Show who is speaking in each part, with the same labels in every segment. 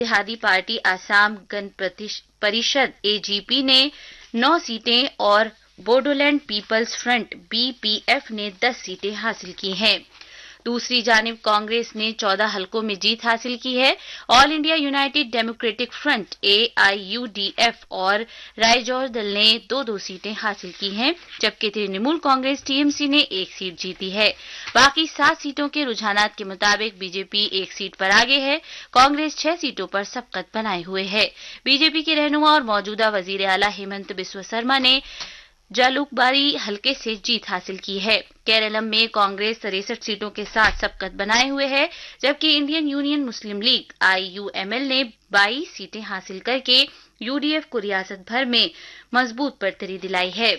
Speaker 1: इत्तेहादी party Assam Gana Parishad AGP ने 9 सीटें और बोडोलैंड पीपल्स फ्रंट बीपीएफ ने 10 सीटें हासिल की हैं। दूसरी जानिब कांग्रेस ने 14 हलकों में जीत हासिल की है। All India United democratic front AIUDF और रायजोर दल ने 2-2 सीटें हासिल की हैं, जबकि तृणमूल कांग्रेस टीएमसी ने 1 सीट जीती है। बाकी 7 सीटों के रुझानात के मुताबिक बीजेपी 1 सीट पर आगे है। कांग्रेस 6 सीटों पर सबकत बनाए हुए है। बीजेपी के रहनुमा और मौजूदा वजीर आला हेमंत बिस्वा शर्मा ने जालूकबारी हलके से जीत हासिल की है। केरलम में कांग्रेस 63 सीटों के साथ सबकत बनाए हुए है, जबकि इंडियन यूनियन मुस्लिम लीग आईयूएमएल ने 22 सीटें हासिल करके यूडीएफ को रियासत भर में मजबूत बरतरी दिलाई है।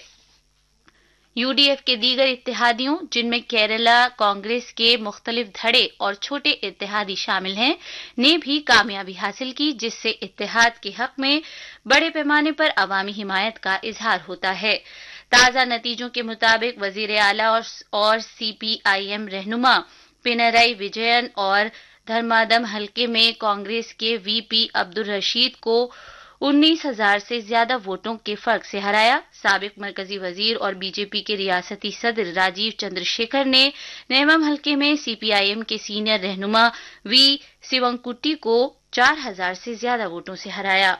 Speaker 1: यूडीएफ के दीगर इत्तेहादियों, जिनमें केरला कांग्रेस के मुख्तलिफ धड़े और छोटे इत्तेहादी शामिल हैं, ने भी कामयाबी हासिल की, जिससे इत्तेहाद के हक में बड़े पैमाने पर अवामी हिमायत का इजहार होता है। ताजा नतीजों के मुताबिक वजीर आला और सीपीआईएम रहनुमा पिनराई विजयन और धर्मादम हलके में कांग्रेस के वीपी अब्दुल रशीद को 19,000 से ज्यादा वोटों के फर्क से हराया। साबिक मरकजी वजीर और बीजेपी के रियासती सदर राजीव चंद्रशेखर ने नेमम हलके में सीपीआईएम के सीनियर रहनुमा वी शिवंकुट्टी को 4,000 से ज्यादा वोटों से हराया।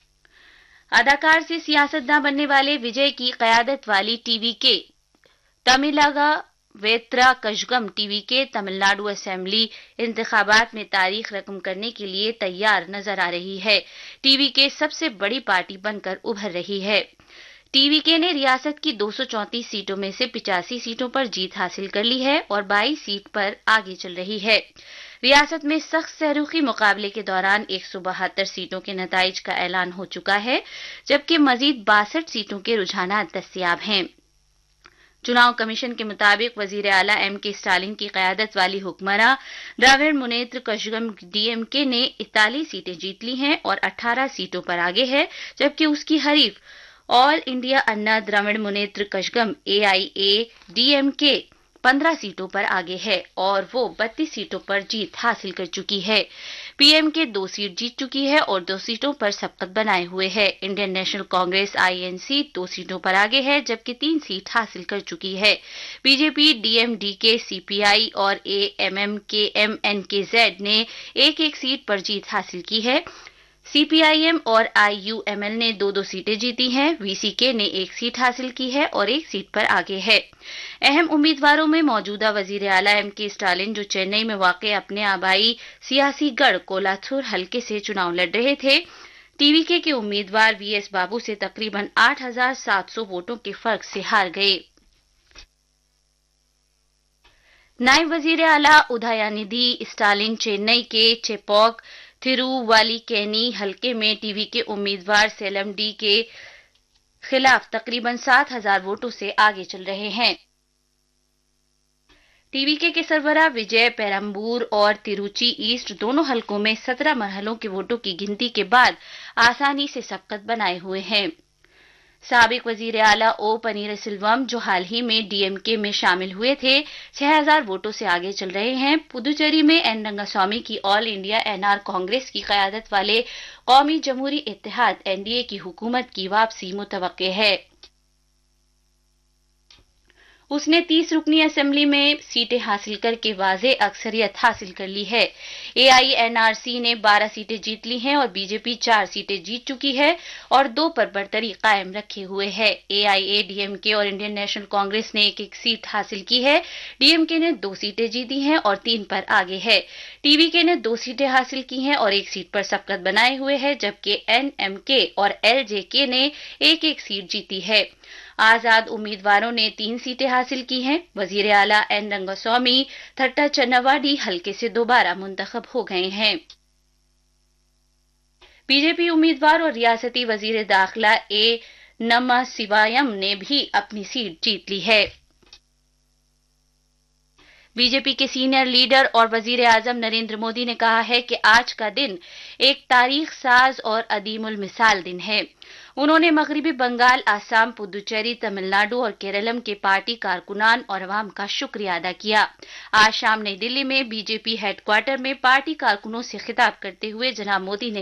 Speaker 1: अदाकार से सियासतदान बनने वाले विजय की कयादत वाली TVK Tamilaga वेत्रा Kazhagam TVK Tamil Nadu assembly इंतखाबात में तारीख रकम करने के लिए तैयार नजर आ रही है। टीवीके सबसे बड़ी पार्टी बनकर उभर रही है। टीवीके ने रियासत की 234 सीटों में से 85 सीटों पर जीत हासिल कर ली है और 22 सीट पर आगे चल रही है। रियासत में सख्त सहरुखी मुकाबले के दौरान 172 सीटों के नताइज का ऐलान हो चुका है, जबकि मजीद 62 सीटों के रुझानात दस्तयाब हैं। चुनाव कमीशन के मुताबिक वजीर आला एमके स्टालिन की कयादत वाली हुक्मरां द्रविड़ मुनेत्र कशगम डीएमके ने 41 सीटें जीत ली हैं और 18 सीटों पर आगे है, जबकि उसकी हरीफ ऑल इंडिया अन्ना द्रविड़ मुनेत्र कशगम एआईएडीएमके 15 सीटों पर आगे है और वो 32 सीटों पर जीत हासिल कर चुकी है। पीएमके 2 सीट जीत चुकी है और 2 सीटों पर सबकत बनाए हुए है। इंडियन नेशनल कांग्रेस आईएनसी 2 सीटों पर आगे है, जबकि 3 सीट हासिल कर चुकी है। बीजेपी, डीएमडीके, सीपीआई और एएमएमकेएमएनकेजेड ने 1-1 सीट पर जीत हासिल की है। सीपीआईएम और आईयूएमएल ने 2-2 सीटें जीती हैं। वीसीके ने 1 सीट हासिल की है और 1 सीट पर आगे है। अहम उम्मीदवारों में मौजूदा वजीर आला एमके स्टालिन, जो चेन्नई में वाक़ अपने आबाई सियासी गढ़ कोलाथुर हलके से चुनाव लड़ रहे थे, टीवीके के उम्मीदवार वीएस बाबू से तकरीबन 8,700 वोटों के फर्क से हार गए। नायब वजीर आला उदयनिधि स्टालिन चेन्नई के चेपॉक थिरुवालिकेनी हलके में टीवीके उम्मीदवार सेलम डी के खिलाफ तकरीबन 7,000 वोटों से आगे चल रहे हैं। टीवीके के सरबराह विजय पेरम्बूर और तिरुचि ईस्ट दोनों हलकों में 17 मरहलों के वोटों की गिनती के बाद आसानी से सबकत बनाए हुए हैं। साबिक वजीर आला ओ पनीरसेल्वम, जो हाल ही में डीएमके में शामिल हुए थे, 6,000 वोटों से आगे चल रहे हैं। पुदुचेरी में एन रंगास्वामी की ऑल इंडिया एनआर कांग्रेस की कयादत वाले कौमी जमहूरी इत्तेहाद एनडीए की हुकूमत की वापसी मुतवक्के है। उसने 30 रुकनी असेंबली में सीटें हासिल करके वाज़े अक्सरियत हासिल कर ली है। एआईएनआरसी ने 12 सीटें जीत ली हैं और बीजेपी 4 सीटें जीत चुकी है और 2 पर बरतरी कायम रखे हुए है। एआईएडीएमके और इंडियन नेशनल कांग्रेस ने 1-1 सीट हासिल की है। डीएमके ने 2 सीटें जीती हैं और 3 पर आगे है। टीवीके ने 2 सीटें हासिल की हैं और 1 सीट पर सबकत बनाए हुए है, जबकि एनएमके और एलजेके ने 1-1 सीट जीती है। आजाद उम्मीदवारों ने 3 सीटें हासिल की हैं। वजीर आला एन रंगास्वामी थट्टा चन्नावाडी हलके से दोबारा मुंतखब हो गए हैं। बीजेपी उम्मीदवार और रियासती वजीर दाखिला ए नमसिवायम ने भी अपनी सीट जीत ली है। बीजेपी के सीनियर लीडर और वजीर आजम नरेंद्र मोदी ने कहा है कि आज का दिन एक तारीख साज और अदीमुल मिसाल दिन है। उन्होंने मगरिबी बंगाल, आसाम, पुदुचेरी, तमिलनाडु और केरलम के पार्टी कारकुनान और अवाम का शुक्रिया अदा किया। आज शाम नई दिल्ली में बीजेपी हेडक्वार्टर में पार्टी कारकुनों से खिताब करते हुए जनाब मोदी ने